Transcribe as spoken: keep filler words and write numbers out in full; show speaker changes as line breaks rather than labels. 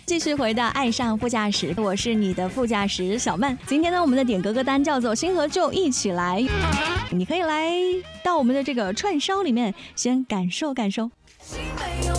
继续回到爱上副驾驶，我是你的副驾驶小曼。今天呢，我们的点歌歌单叫做新和旧一起来，你可以来到我们的这个串烧里面先感受感受。心没有